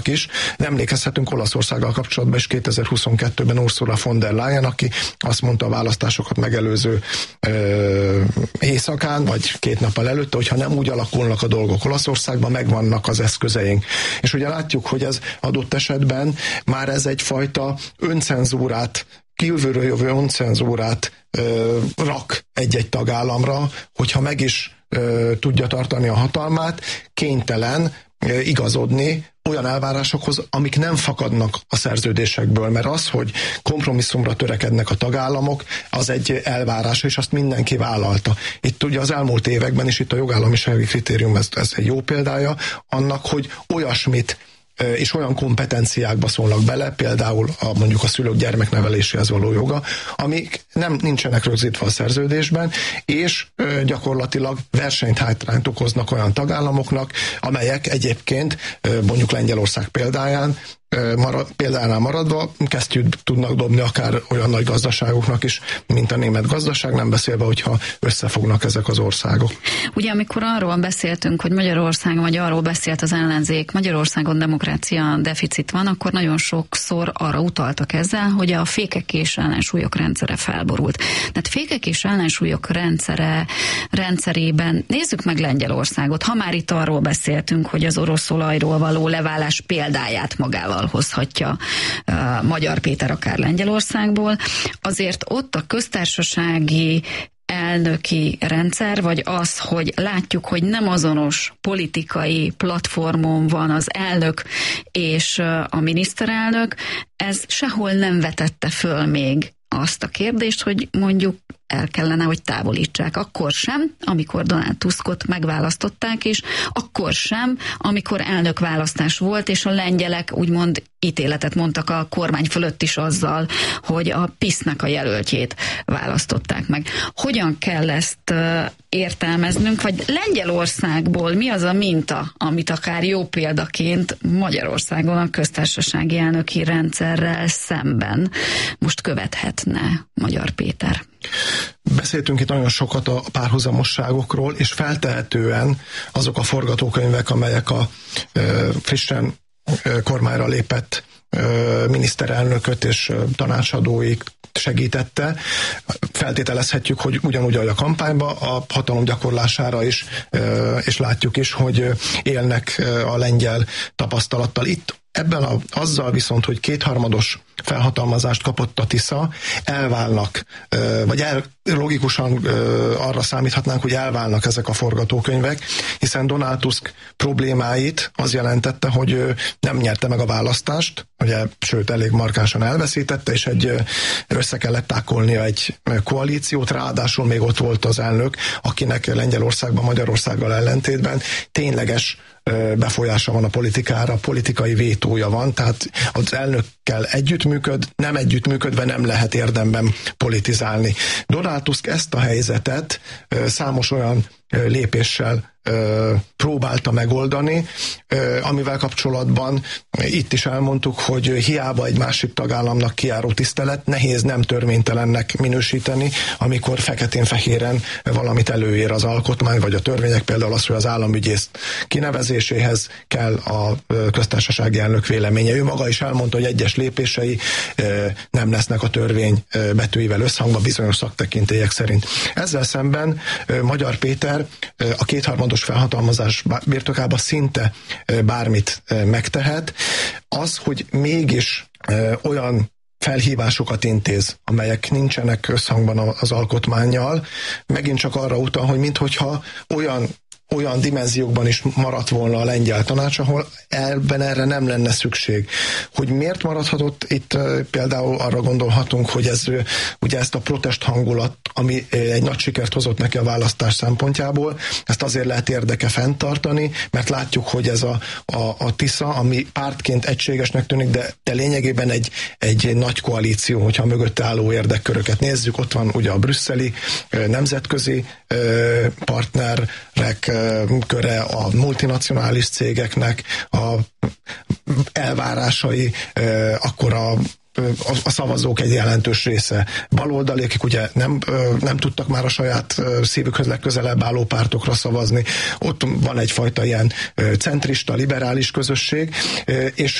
is. Emlékezhetünk Olaszországgal kapcsolatban is 2022-ben Ursula von der Leyen, aki azt mondta a választásokat megelőző éjszakán, vagy 2 nappal előtte, hogyha nem úgy alakulnak a dolgok Olaszországban, megvannak az eszközeink. És ugye látjuk, hogy ez adott esetben már ez egyfajta öncenzúrát, kívülről jövő öncenzúrát rak egy-egy tagállamra, hogyha meg is tudja tartani a hatalmát, kénytelen igazodni olyan elvárásokhoz, amik nem fakadnak a szerződésekből, mert az, hogy kompromisszumra törekednek a tagállamok, az egy elvárás, és azt mindenki vállalta. Itt ugye az elmúlt években is itt a jogállamisági kritérium, ez egy jó példája annak, hogy olyasmit és olyan kompetenciákba szólnak bele, például mondjuk a szülők gyermekneveléséhez való joga, amik nincsenek rögzítve a szerződésben, és gyakorlatilag versenyhátrányt okoznak olyan tagállamoknak, amelyek egyébként mondjuk Lengyelország példánál maradva kesztyűt tudnak dobni akár olyan nagy gazdaságoknak is, mint a német gazdaság, nem beszélve, hogyha összefognak ezek az országok. Ugye amikor arról beszéltünk, hogy Magyarországon, vagy arról beszélt az ellenzék, Magyarországon demokrácia deficit van, akkor nagyon sokszor arra utaltak ezzel, hogy a fékek és ellensúlyok rendszere felborult. Tehát fékek és ellensúlyok rendszerében nézzük meg Lengyelországot. Ha már itt arról beszéltünk, hogy az orosz olajról való leválás példáját magával hozhatja Magyar Péter akár Lengyelországból, azért ott a köztársasági elnöki rendszer, vagy az, hogy látjuk, hogy nem azonos politikai platformon van az elnök és a miniszterelnök, ez sehol nem vetette föl még azt a kérdést, hogy mondjuk el kellene, hogy távolítsák. Akkor sem, amikor Donald Tuskot megválasztották, és akkor sem, amikor elnökválasztás volt, és a lengyelek úgymond ítéletet mondtak a kormány fölött is azzal, hogy a PiS-nek a jelöltjét választották meg. Hogyan kell ezt értelmeznünk, vagy Lengyelországból mi az a minta, amit akár jó példaként Magyarországon a köztársasági elnöki rendszerrel szemben most követhetne Magyar Péter? Beszéltünk itt nagyon sokat a párhuzamosságokról, és feltehetően azok a forgatókönyvek, amelyek a frissen kormányra lépett miniszterelnököt és tanácsadóik segítette. Feltételezhetjük, hogy ugyanúgy a kampányba, a hatalom gyakorlására is, és látjuk is, hogy élnek a lengyel tapasztalattal. Itt ebben azzal viszont, hogy kétharmados felhatalmazást kapott a Tisza, elválnak, vagy logikusan arra számíthatnánk, hogy elválnak ezek a forgatókönyvek, hiszen Donald Tusk problémáit az jelentette, hogy nem nyerte meg a választást, ugye, sőt elég markánsan elveszítette, és össze kellett tákolnia egy koalíciót, ráadásul még ott volt az elnök, akinek Lengyelországban, Magyarországgal ellentétben tényleges befolyása van a politikára, politikai vétója van, tehát az elnökkel nem együttműködve nem lehet érdemben politizálni. Donald Tusk ezt a helyzetet számos olyan lépéssel próbálta megoldani, amivel kapcsolatban itt is elmondtuk, hogy hiába egy másik tagállamnak kijáró tisztelet, nehéz nem törvénytelennek minősíteni, amikor feketén-fehéren valamit előír az alkotmány, vagy a törvények, például az, hogy az államügyész kinevezéséhez kell a köztársasági elnök véleménye. Ő maga is elmondta, hogy egyes lépései nem lesznek a törvény betűivel összhangban bizonyos szaktekintélyek szerint. Ezzel szemben Magyar Péter a kétharmados felhatalmazás birtokában szinte bármit megtehet. Az, hogy mégis olyan felhívásokat intéz, amelyek nincsenek összhangban az alkotmánnyal, megint csak arra utal, hogy minthogyha olyan dimenziókban is maradt volna a lengyel tanács, ahol erre nem lenne szükség. Hogy miért maradhatott itt, például arra gondolhatunk, hogy ugye ezt a protest hangulat, ami egy nagy sikert hozott neki a választás szempontjából, ezt azért lehet érdeke fenntartani, mert látjuk, hogy ez a Tisza, ami pártként egységesnek tűnik, de lényegében egy nagy koalíció, hogyha mögötte álló érdekköröket nézzük, ott van ugye a brüsszeli nemzetközi partnerek köre, a multinacionális cégeknek a elvárásai, akkor a a szavazók egy jelentős része baloldali, akik ugye nem tudtak már a saját szívükhöz legközelebb álló pártokra szavazni. Ott van egyfajta ilyen centrista, liberális közösség, és